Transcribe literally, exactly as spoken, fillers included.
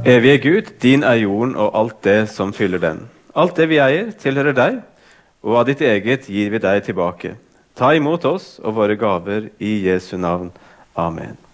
Evige Gud, din er jorden og alt det som fyller den. Alt det vi eier, tilhører deg, og av ditt eget gir vi deg tilbake. Ta imot oss og våre gaver i Jesu navn. Amen.